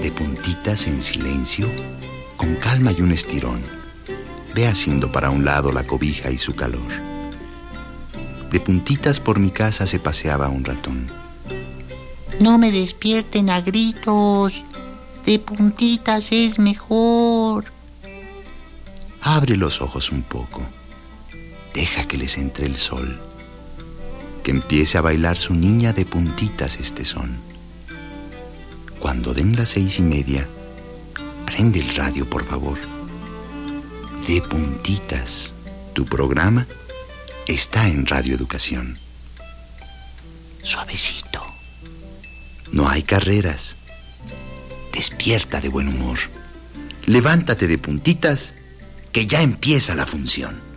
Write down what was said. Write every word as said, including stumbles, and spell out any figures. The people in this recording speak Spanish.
De puntitas en silencio, con calma y un estirón, ve haciendo para un lado la cobija y su calor. De puntitas por mi casa se paseaba un ratón. No me despierten a gritos, de puntitas es mejor. Abre los ojos un poco, deja que les entre el sol, que empiece a bailar su niña de puntitas este son. Cuando den las seis y media, prende el radio, por favor. De puntitas, tu programa está en Radio Educación. Suavecito. No hay carreras. Despierta de buen humor. Levántate de puntitas, que ya empieza la función.